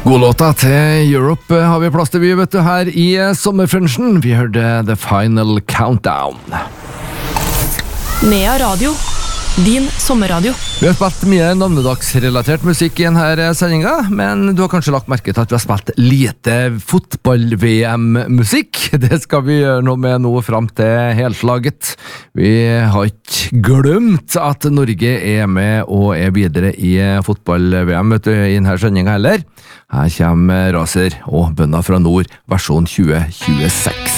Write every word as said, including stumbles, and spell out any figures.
God låta til Europe har vi plass til vi, vet du, her i sommerfrunchen. Vi hørte The Final Countdown. Nea Radio, din sommerradio. Vi har spilt mye navnedagsrelatert musikk i denne sendinga, men du har kanskje lagt merke til at vi har spilt lite fotball-V M-musikk. Det skal vi gjøre noe med nå fram til helslaget. Vi har ikke glemt at Norge er med og er videre i fotball-V M, vet du, i denne sendinga heller. Her kommer Raser og Bønda fra Nord, versjon tjue tjueseks.